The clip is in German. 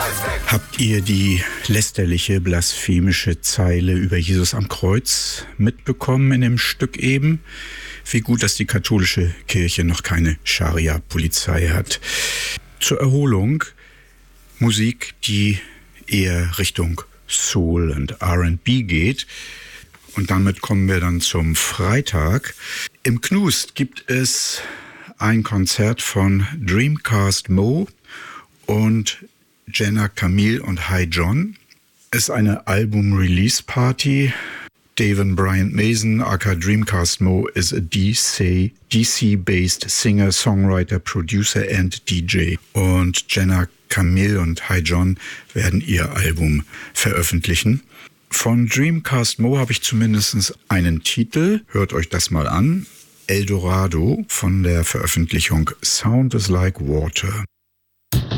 Habt ihr die lästerliche, blasphemische Zeile über Jesus am Kreuz mitbekommen in dem Stück eben? Wie gut, dass die katholische Kirche noch keine Scharia-Polizei hat. Zur Erholung Musik, die eher Richtung Soul und R&B geht. Und damit kommen wir dann zum Freitag. Im Knust gibt es ein Konzert von Dreamcast Mo und Jenna Camille und Hi John. Es ist eine Album-Release-Party. David Bryant Mason, aka Dreamcast Mo, is a DC-based singer, songwriter, producer and DJ. Und Jenna Camille und Hi John werden ihr Album veröffentlichen. Von Dreamcast Mo habe ich zumindest einen Titel. Hört euch das mal an. Eldorado von der Veröffentlichung Sound is Like Water.